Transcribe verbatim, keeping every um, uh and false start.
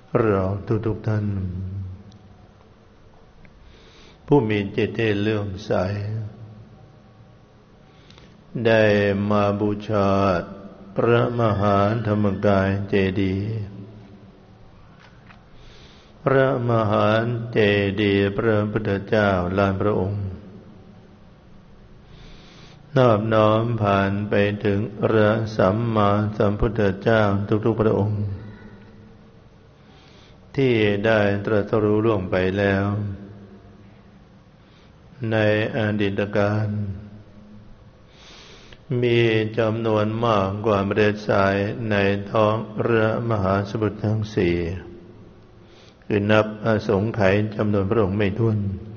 เราทุกๆท่านผู้มีจิตที่เลื่อมใสได้มาบูชาพระมหาธรรมกายเจดีย์พระมหาเจดีย์พระพุทธเจ้าลานพระองค์นอบน้อมผ่านไปถึงพระสัมมาสัมพุทธเจ้าทุกๆพระองค์ที่ได้ตรัสรู้ล่วงไปแล้วในอดีตการมีจำนวนมากกว่าเมล็ดทรายในท้องพระมหาสมุทรทั้งสี่คือนับอสงไขยจำนวนพระองค์ไม่ถ้วน